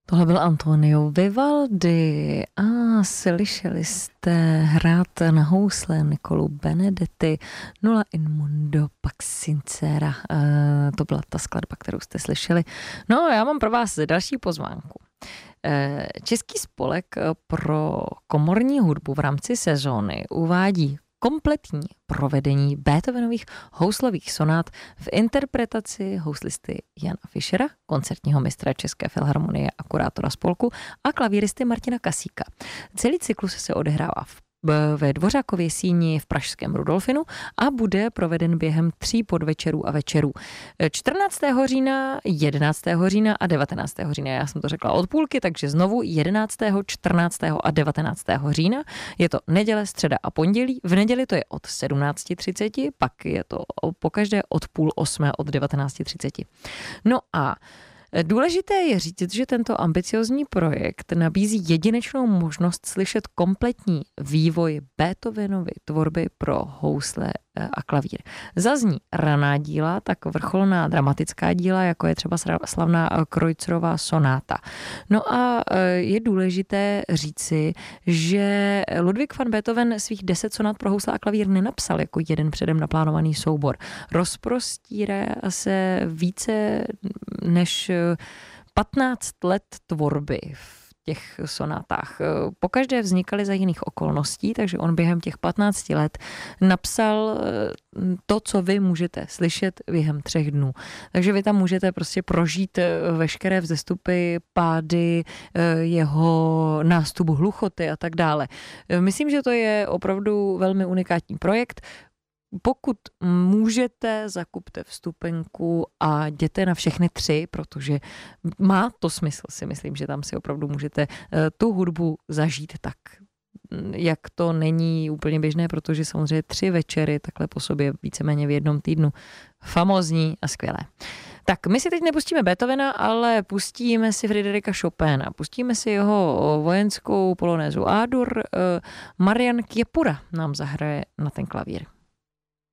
Tohle byl Antonio Vivaldi a slyšeli jste hrát na housle Nicolu Benedetti, Nulla in mundo pax sincera. To byla ta skladba, kterou jste slyšeli. No, já mám pro vás další pozvánku. Český spolek pro komorní hudbu v rámci sezóny uvádí kompletní provedení Beethovenových houslových sonát v interpretaci houslisty Jana Fischera, koncertního mistra České filharmonie a kurátora spolku, a klavíristy Martina Kasíka. Celý cyklus se odehrává ve Dvořákově síni v pražském Rudolfinu a bude proveden během 3 podvečerů a večerů. 14. října, 11. října a 19. října. Já jsem to řekla od půlky, takže znovu 11., 14. a 19. října. Je to neděle, středa a pondělí. V neděli to je od 17:30, pak je to pokaždé od 7:30 od 19:30. No a důležité je říct, že tento ambiciozní projekt nabízí jedinečnou možnost slyšet kompletní vývoj Beethovenovy tvorby pro housle a klavír. Zazní raná díla, tak vrcholná dramatická díla, jako je třeba slavná Kreutzerová sonáta. No a je důležité říci, že Ludwig van Beethoven svých 10 sonát pro housle a klavír nenapsal jako jeden předem naplánovaný soubor. Rozprostírá se více než 15 let tvorby v těch sonátách. Pokaždé vznikaly za jiných okolností, takže on během těch 15 let napsal to, co vy můžete slyšet během 3 dnů. Takže vy tam můžete prostě prožít veškeré vzestupy, pády, jeho nástup hluchoty a tak dále. Myslím, že to je opravdu velmi unikátní projekt. Pokud můžete, zakupte vstupenku a jděte na všechny 3, protože má to smysl, si myslím, že tam si opravdu můžete tu hudbu zažít tak, jak to není úplně běžné, protože samozřejmě 3 večery takhle po sobě víceméně v jednom týdnu. Famózní a skvělé. Tak my si teď nepustíme Beethovena, ale pustíme si Friderika Chopina. Pustíme si jeho vojenskou polonézu A-dur. Marian Kjepura nám zahraje na ten klavír.